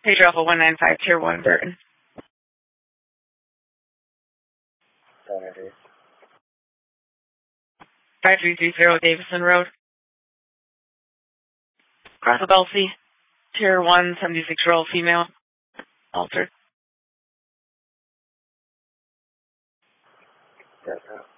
Page Alpha 195, Tier 1, Burton. 5330 Davison Road. Cross of Elsie, Tier 1, 76-year-old female, altered.